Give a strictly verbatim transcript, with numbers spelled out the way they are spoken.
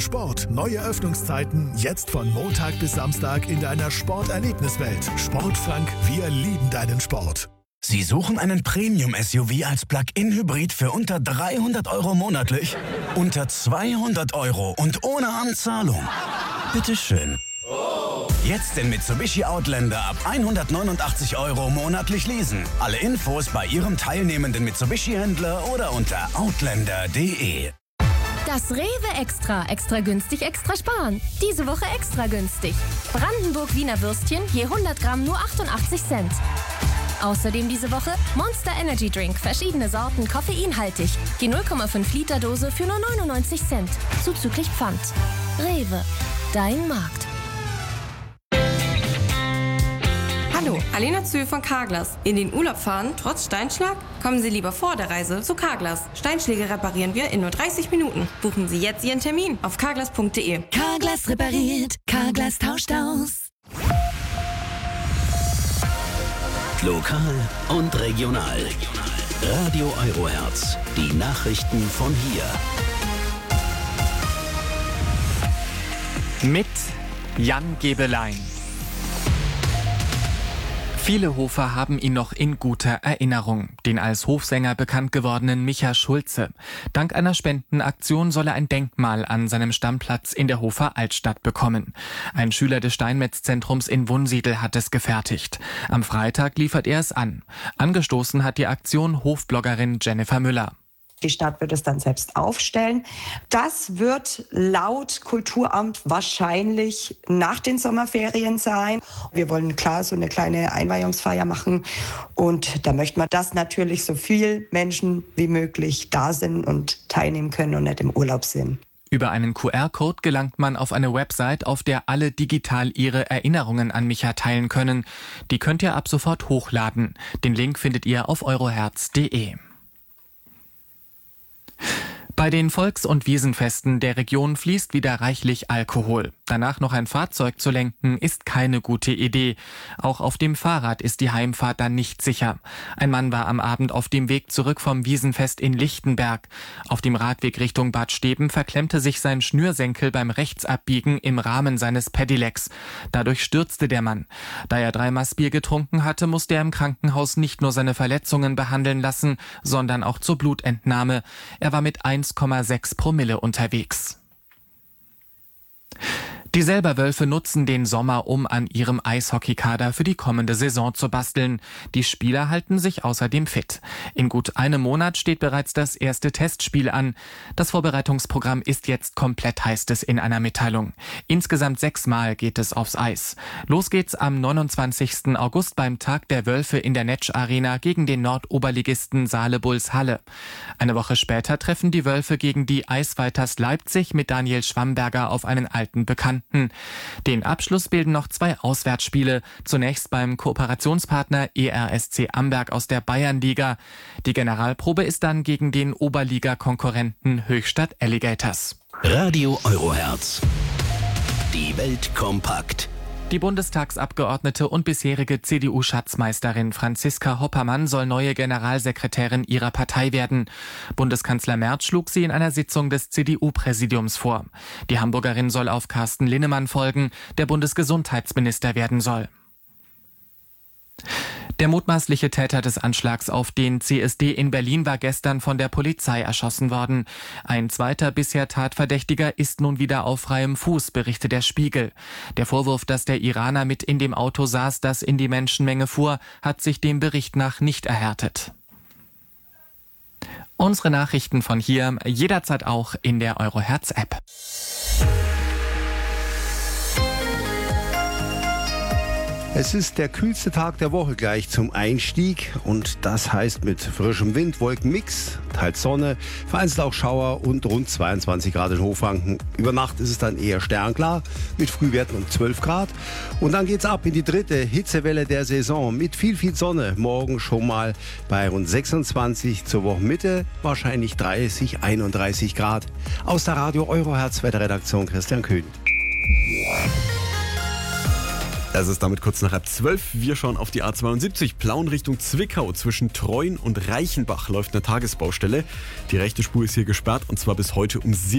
deinen Sport. Neue Öffnungszeiten jetzt von Montag bis Samstag in deiner Sporterlebniswelt. Sportfrank, wir lieben deinen Sport. Sie suchen einen Premium-S U V als Plug-in-Hybrid für unter dreihundert Euro monatlich? Unter zweihundert Euro und ohne Anzahlung? Bitteschön. Jetzt den Mitsubishi Outlander ab hundertneunundachtzig Euro monatlich leasen. Alle Infos bei Ihrem teilnehmenden Mitsubishi-Händler oder unter outlander punkt de. Das Rewe Extra. Extra günstig, extra sparen. Diese Woche extra günstig. Brandenburg Wiener Würstchen je hundert Gramm nur achtundachtzig Cent. Außerdem diese Woche Monster Energy Drink. Verschiedene Sorten, koffeinhaltig. Die null Komma fünf Liter Dose für nur neunundneunzig Cent. Zuzüglich Pfand. Rewe. Dein Markt. Hallo, Alena Zühl von Carglass. In den Urlaub fahren, trotz Steinschlag? Kommen Sie lieber vor der Reise zu Carglass. Steinschläge reparieren wir in nur dreißig Minuten. Buchen Sie jetzt Ihren Termin auf carglass punkt de. Carglass repariert, Carglass tauscht aus. Lokal und regional. Radio Eurohertz. Die Nachrichten von hier. Mit Jan Gebelein. Viele Hofer haben ihn noch in guter Erinnerung, den als Hofsänger bekannt gewordenen Micha Schulze. Dank einer Spendenaktion soll er ein Denkmal an seinem Stammplatz in der Hofer Altstadt bekommen. Ein Schüler des Steinmetzzentrums in Wunsiedel hat es gefertigt. Am Freitag liefert er es an. Angestoßen hat die Aktion Hofbloggerin Jennifer Müller. Die Stadt wird es dann selbst aufstellen. Das wird laut Kulturamt wahrscheinlich nach den Sommerferien sein. Wir wollen klar so eine kleine Einweihungsfeier machen. Und da möchten wir, dass natürlich so viele Menschen wie möglich da sind und teilnehmen können und nicht im Urlaub sind. Über einen Q R-Code gelangt man auf eine Website, auf der alle digital ihre Erinnerungen an Micha teilen können. Die könnt ihr ab sofort hochladen. Den Link findet ihr auf eurohertz punkt de. Bei den Volks- und Wiesenfesten der Region fließt wieder reichlich Alkohol. Danach noch ein Fahrzeug zu lenken, ist keine gute Idee. Auch auf dem Fahrrad ist die Heimfahrt dann nicht sicher. Ein Mann war am Abend auf dem Weg zurück vom Wiesenfest in Lichtenberg. Auf dem Radweg Richtung Bad Steben verklemmte sich sein Schnürsenkel beim Rechtsabbiegen im Rahmen seines Pedelecs. Dadurch stürzte der Mann. Da er drei Maß Bier getrunken hatte, musste er im Krankenhaus nicht nur seine Verletzungen behandeln lassen, sondern auch zur Blutentnahme. Er war mit eins Komma sechs Promille unterwegs. Die Selberwölfe nutzen den Sommer, um an ihrem Eishockeykader für die kommende Saison zu basteln. Die Spieler halten sich außerdem fit. In gut einem Monat steht bereits das erste Testspiel an. Das Vorbereitungsprogramm ist jetzt komplett, heißt es in einer Mitteilung. Insgesamt sechsmal geht es aufs Eis. Los geht's am neunundzwanzigsten August beim Tag der Wölfe in der Netsch Arena gegen den Nordoberligisten Saale Bulls Halle. Eine Woche später treffen die Wölfe gegen die Eisweiters Leipzig mit Daniel Schwamberger auf einen alten Bekannten. Den Abschluss bilden noch zwei Auswärtsspiele, zunächst beim Kooperationspartner E R S C Amberg aus der Bayernliga. Die Generalprobe ist dann gegen den Oberliga-Konkurrenten Höchstadt Alligators. Radio Eurohertz. Die Welt kompakt. Die Bundestagsabgeordnete und bisherige C D U-Schatzmeisterin Franziska Hoppermann soll neue Generalsekretärin ihrer Partei werden. Bundeskanzler Merz schlug sie in einer Sitzung des C D U-Präsidiums vor. Die Hamburgerin soll auf Carsten Linnemann folgen, der Bundesgesundheitsminister werden soll. Der mutmaßliche Täter des Anschlags auf den C S D in Berlin war gestern von der Polizei erschossen worden. Ein zweiter bisher Tatverdächtiger ist nun wieder auf freiem Fuß, berichtet der Spiegel. Der Vorwurf, dass der Iraner mit in dem Auto saß, das in die Menschenmenge fuhr, hat sich dem Bericht nach nicht erhärtet. Unsere Nachrichten von hier jederzeit auch in der Eurohertz-App. Es ist der kühlste Tag der Woche gleich zum Einstieg und das heißt mit frischem Wind, Wolkenmix, teils Sonne, vereinzelt auch Schauer und rund zweiundzwanzig Grad in Hochfranken. Über Nacht ist es dann eher sternklar mit Frühwerten um zwölf Grad und dann geht's ab in die dritte Hitzewelle der Saison mit viel, viel Sonne. Morgen schon mal bei rund sechsundzwanzig, zur Wochenmitte wahrscheinlich dreißig, einunddreißig Grad. Aus der Radio Eurohertz Wetterredaktion Christian Köhn. Es ist damit kurz nach halb zwölf. Wir schauen auf die A zweiundsiebzig. Plauen Richtung Zwickau. Zwischen Treuen und Reichenbach läuft eine Tagesbaustelle. Die rechte Spur ist hier gesperrt und zwar bis heute um sieben.